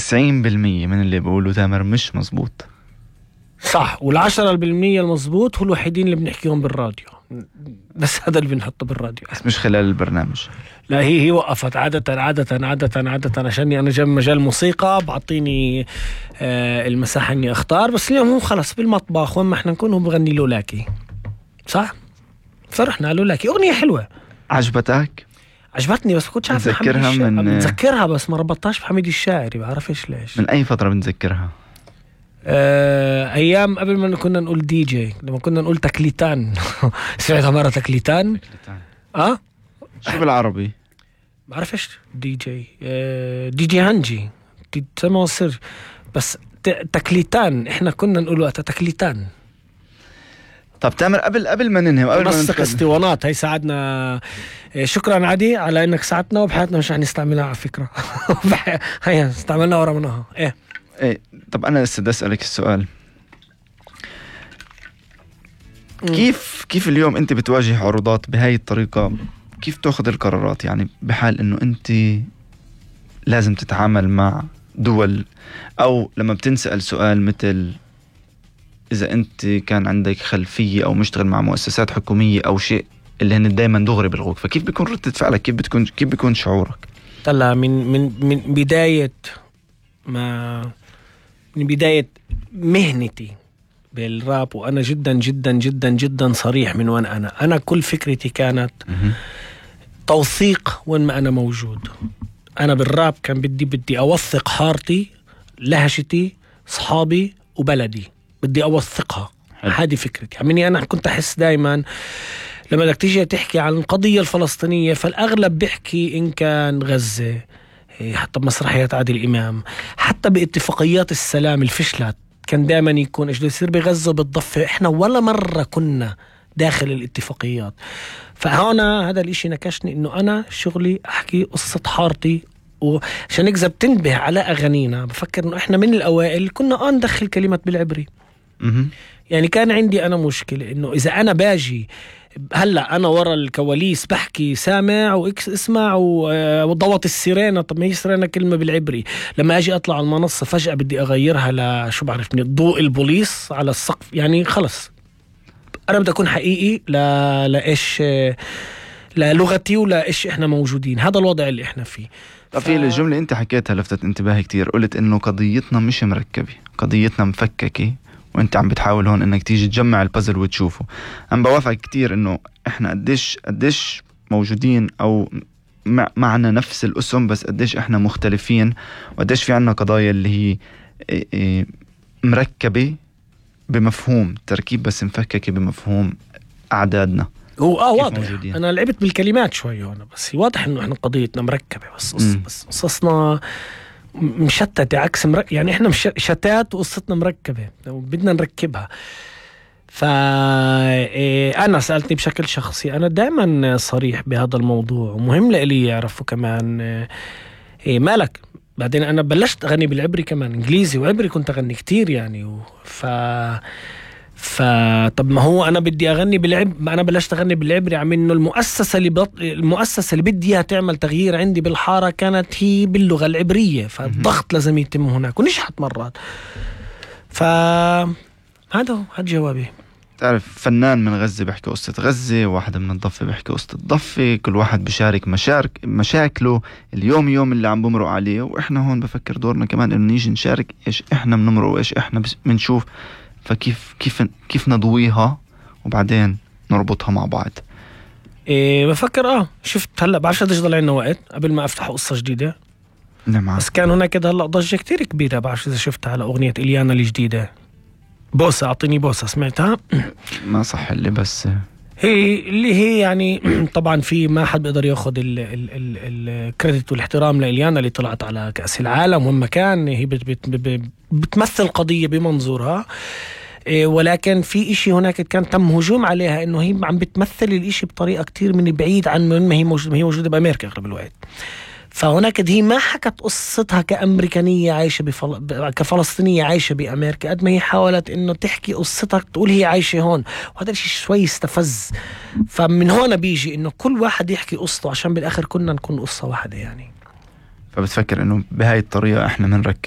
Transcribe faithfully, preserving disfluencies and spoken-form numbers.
تسعين بالمية من اللي بقوله تامر مش مزبوط. صح، والعشرة بالمية المزبوط هو الوحيدين اللي بنحكيهم بالراديو، بس هذا اللي بنحطه بالراديو بس مش خلال البرنامج. لا، هي هي وقفت عادة عادة عادة عادة عشاني أنا جنب مجال موسيقى بعطيني آه المساحة إني أختار، بس اليوم هو خلص بالمطبخ وين ما إحنا نكون هو بغني لولاكي. صح؟ فرحنا لولاكي، أغنية حلوة. عجبتك؟ عجبتني بس كنت عارف بتذكرها من بتذكرها بس ما ربطتهاش بحميد الشاعري، بعرفش ليش. من أي فترة بنتذكرها؟ آه ايام قبل ما كنا نقول دي جي، لما كنا نقول تكليتان. سمعتها مرة تكليتان؟ تكليتان اه شو بالعربي؟ بعرفش. دي جي آه دي جي هنجي تسمى السر، بس تكليتان احنا كنا نقول وقتها تكليتان. طب تامر قبل قبل ما ننهي قبل ما نسق اسطوانات هي ساعدنا. شكرا عدي على انك ساعدتنا، وبحياتنا مش رح نستعملها على فكرة. هي استعملنا ورمناها. ايه ايه. طب انا لسه بدي اسالك السؤال، كيف كيف اليوم انت بتواجه عروضات بهاي الطريقة؟ كيف تاخذ القرارات يعني بحال انه انت لازم تتعامل مع دول، او لما بتنسأل سؤال مثل اذا انت كان عندك خلفية او مشتغل مع مؤسسات حكومية او شيء اللي هن دايما دغري بالغوك، فكيف بيكون ردة فعلك؟ كيف بتكون كيف بيكون شعورك؟ طلع من من من بداية ما من بداية مهنتي بالراب، وأنا جدا جدا جدا جدا صريح من وين أنا أنا كل فكرتي كانت توثيق وين ما أنا موجود. أنا بالراب كان بدي بدي أوثق حارتي، لهجتي، صحابي وبلدي، بدي أوثقها. هذه فكرتي. يعني أنا كنت أحس دايما لما بدك تيجي تحكي عن القضية الفلسطينية فالأغلب بيحكي إن كان غزة، حتى بمسرحيات عادل إمام، حتى باتفاقيات السلام الفشلت كان دائما يكون ايش يصير بغزة بالضفة، احنا ولا مرة كنا داخل الاتفاقيات. فهنا هذا الاشي نكشني انه انا شغلي احكي قصة حارتي، وعشان اذا بتنبه على اغانينا بفكر انه احنا من الاوائل كنا اه ندخل كلمات بالعبري. يعني كان عندي انا مشكلة انه اذا انا باجي هلا انا ورا الكواليس بحكي سامع واكس اسمع وضوت السيرينا، طب ما هي سيرينا كلمه بالعبري، لما اجي اطلع على المنصه فجاه بدي اغيرها لشو بعرفني ضوء البوليس على السقف، يعني خلص انا بدي اكون حقيقي لا لايش للغتي ولا ايش احنا موجودين. هذا الوضع اللي احنا فيه. طب في الجمله انت حكيتها لفتت انتباهي كتير، قلت انه قضيتنا مش مركبه، قضيتنا مفككه، وانت عم بتحاول هون انك تيجي تجمع البازل وتشوفه. عم بوافقك كتير انه احنا قديش قديش موجودين او معنا نفس الاسم، بس قديش احنا مختلفين، وقديش في عنا قضايا اللي هي مركبة بمفهوم تركيب بس مفككة بمفهوم اعدادنا. هو اه واضح موجودين. انا لعبت بالكلمات شوي هون، بس واضح انه احنا قضيتنا مركبة، بس قص بس قصصنا مشتتة عكس مرك... يعني احنا مش شتات وقصتنا مركبة وبدنا نركبها. فأنا سألتني بشكل شخصي، أنا دائما صريح بهذا الموضوع، ومهم لإلي يعرفوا كمان إيه مالك. بعدين أنا بلشت أغني بالعبري كمان، إنجليزي وعبري كنت أغني كتير يعني. ف فطب ما هو أنا بدي أغني بالعب أنا بلشت أغني بالعبري عم إنه المؤسسة اللي بط... المؤسسة اللي بدي إياها تعمل تغيير عندي بالحارة كانت هي باللغة العبرية، فالضغط لازم يتم هناك، ونجحت مرات. فهذا هذا جوابي. تعرف فنان من غزة بيحكي قصة غزة، واحد من الضفة بيحكي قصة الضفة، كل واحد بيشارك مشارك مشاكله اليوم يوم اللي عم بمرق عليه، وإحنا هون بفكر دورنا كمان إنه نيجي نشارك إيش إحنا بنمرق وإيش إحنا بنشوف، فكيف كيف كيف نضويها وبعدين نربطها مع بعض. إيه بفكر آه شفت هلا بعرفش قديش ضل عنا وقت قبل ما أفتح قصة جديدة. نعم. بس كان هناك كده هلا ضجة كتير كبيرة، بعرفش إذا شفتها على أغنية إليانا الجديدة، بوسة أعطيني بوسة، سمعتها؟ ما صح اللي بس هي اللي هي يعني طبعا في ما حد بيقدر ياخد الكريدت والاحترام لإليانا اللي طلعت على كأس العالم، وما كان هي بت بت بت بتمثل قضية بمنظورها، ولكن في إشي هناك كان تم هجوم عليها إنه هي عم بتمثل الإشي بطريقة كتير من بعيد عن من ما هي موجودة هي موجودة بأمريكا أغلب الوقت. فهناك هي ما حكت قصتها كأمريكانية عايشة بفل... كفلسطينية عايشة بأمريكا، قد ما هي حاولت إنه تحكي قصتها تقول هي عايشة هون، وهذا الشيء شوي استفز. فمن هون بيجي إنه كل واحد يحكي قصته عشان بالآخر كنا نكون قصة واحدة يعني. فبتفكر إنه بهاي الطريقة إحنا منركب